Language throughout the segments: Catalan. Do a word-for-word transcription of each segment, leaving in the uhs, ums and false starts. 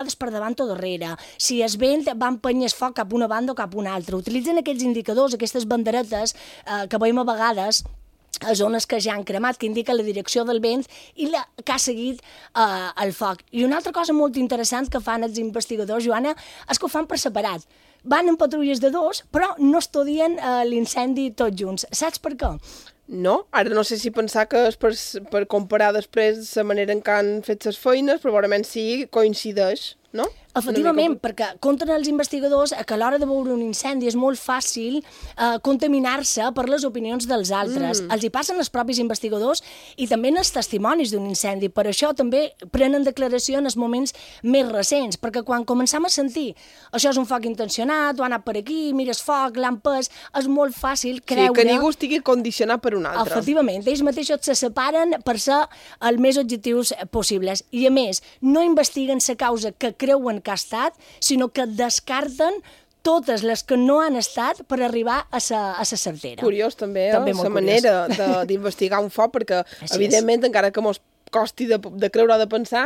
rodes per davant o darrere, si el vent va empenyar el foc cap a una banda o cap a una altra. Utilitzen aquests indicadors, aquestes banderetes eh, que veiem a vegades a zones que ja han cremat, que indica la direcció del vent i la que ha seguit eh, el foc. I una altra cosa molt interessant que fan els investigadors, Joana, és que ho fan per separat. Van en patrulles de dos, però no estudien eh, l'incendi tots junts. Saps per què? No, ara no sé si pensar que és per, per comparar després la manera en què han fet les feines, probablement sí, coincideix, no? Efectivament, mica... perquè compten els investigadors que a l'hora de veure un incendi és molt fàcil eh, contaminar-se per les opinions dels altres. Mm. Els hi passen els propis investigadors i també en els testimonis d'un incendi. Per això també prenen declaració en els moments més recents, perquè quan començam a sentir això és un foc intencionat, o ha anat per aquí, mires foc, lampes, és molt fàcil creure... Sí, que ningú estigui condicionat per un altre. Efectivament, ells mateixos se separen per ser els més objectius possibles. I a més, no investiguen la causa que creuen que ha estat, sinó que descarten totes les que no han estat per arribar a sa, a sa certera. Curiós també, també eh? La manera d'investigar un foc, perquè Així evidentment és. Encara que mos costi de, de creure o de pensar,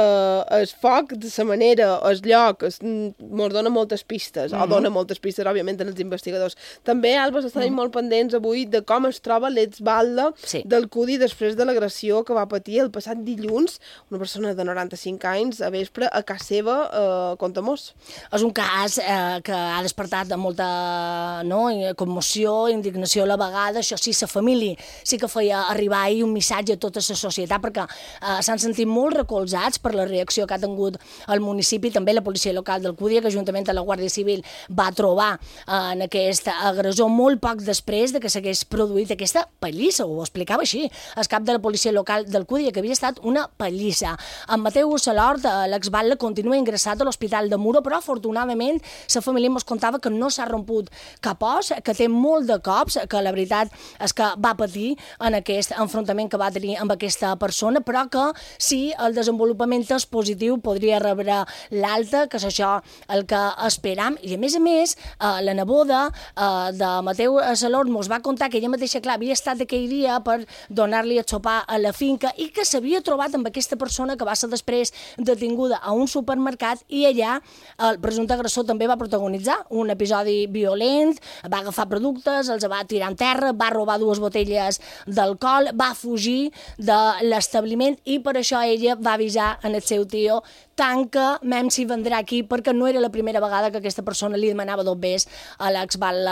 eh, el foc, de la manera, el lloc, es, mos dona moltes pistes, mm-hmm. o dona moltes pistes, òbviament, als investigadors. També, Alba, estan mm-hmm. molt pendents avui de com es troba l'exbatlle sí. del Cudi després de l'agressió que va patir el passat dilluns una persona de noranta-cinc anys a vespre a casa seva, eh, conta-mos. És un cas eh, que ha despertat de molta no, commoció, indignació a la vegada. Això sí, la família sí que feia arribar ahir un missatge a tota la societat, perquè Uh, s'han sentit molt recolzats per la reacció que ha tingut el municipi, també la policia local del Cúdia, que juntament amb la Guàrdia Civil va trobar uh, en aquest agressor molt poc després de que s'hagués produït aquesta pallissa, ho explicava així el cap de la policia local del Cúdia, que havia estat una pallissa. En Mateu Salort, uh, l'exbatlle, continua ingressat a l'Hospital de Muro, però afortunadament la família ens contava que no s'ha romput cap os, que té molt de cops, que la veritat és que va patir en aquest enfrontament que va tenir amb aquesta persona, però que si el desenvolupament és positiu podria rebre l'alta, que és això el que esperam. I a més a més, eh, la neboda eh, de Mateu Salort mos va contar que ella mateixa, clar, havia estat aquell dia per donar-li a sopar a la finca i que s'havia trobat amb aquesta persona que va ser després detinguda a un supermercat, i allà el presumpte agressor també va protagonitzar un episodi violent, va agafar productes, els va tirar en terra, va robar dues botelles d'alcohol, va fugir de l'establiment i per això ella va avisar en el seu tio: tanca, mem si vendrà aquí, perquè no era la primera vegada que aquesta persona li demanava dobbers a l'exbatlle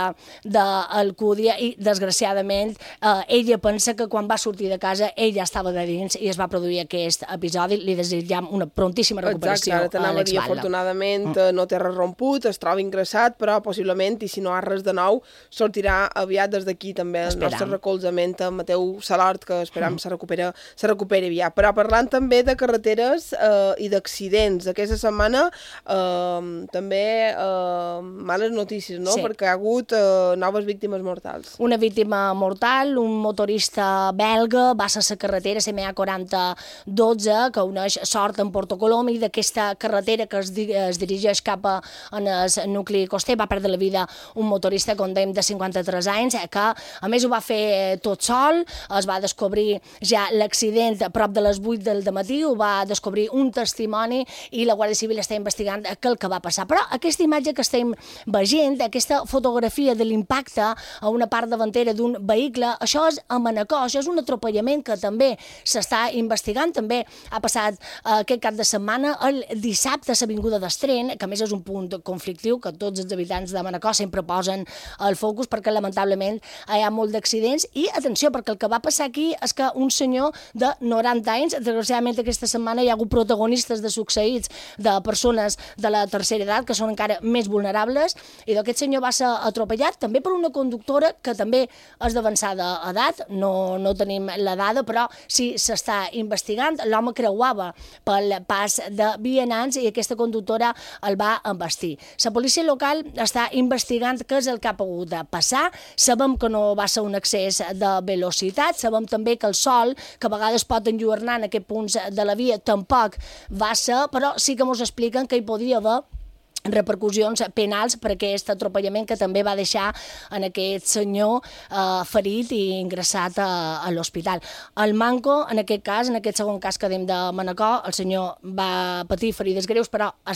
d'Alcúdia, i desgraciadament eh, ella pensa que quan va sortir de casa ell ja estava de dins i es va produir aquest episodi. Li desitjam una prontíssima recuperació. Exacte, ara t'anava a dir, afortunadament mm. no té res romput, es troba ingressat, però possiblement, i si no ha res de nou, sortirà aviat. Des d'aquí també el Esperam. nostre recolzament a Mateu Salort, que esperam mm. se recupera, se recuperi aviat. Però parlant també de carreteres eh, i d'accidents, aquesta setmana eh, també eh, males notícies, no? Sí. Perquè hi ha hagut eh, noves víctimes mortals. Una víctima mortal, un motorista belga, va ser la carretera C M A quaranta dotze, que uneix Sort amb Porto Colom, i d'aquesta carretera que es, di es dirigeix cap a en el nucli coster va perdre la vida un motorista, com dèiem, de cinquanta-tres anys, que a més ho va fer tot sol. Es va descobrir ja l'accident a prop de les vuit del matí, ho va descobrir un testimoni i la Guàrdia Civil està investigant què el que va passar. Però aquesta imatge que estem veient, aquesta fotografia de l'impacte a una part davantera d'un vehicle, això és a Manacor, això és un atropellament que també s'està investigant. També ha passat eh, aquest cap de setmana, el dissabte, a l'Avinguda d'Estren, que a més és un punt conflictiu que tots els habitants de Manacor sempre posen el focus, perquè lamentablement hi ha molt d'accidents. I atenció, perquè el que va passar aquí és que un senyor de noranta anys, desgraciadament aquesta setmana hi ha hagut protagonistes de succeïts de persones de la tercera edat que són encara més vulnerables, i aquest senyor va ser atropellat també per una conductora que també és d'avançada edat, no, no tenim la dada, però sí s'està investigant. L'home creuava pel pas de vianants i aquesta conductora el va embestir. La policia local està investigant què és el que ha pogut passar. Sabem que no va ser un excés de velocitat, sabem també que el sol, que a vegades pot enlluernar en aquests punts de la via, tampoc va ser, però sí que ens expliquen que hi podria haver repercussions penals per aquest atropellament que també va deixar en aquest senyor eh, ferit i ingressat a, a l'hospital. El manco, en aquest cas, en aquest segon cas que dèiem de Manacor, el senyor va patir ferides greus, però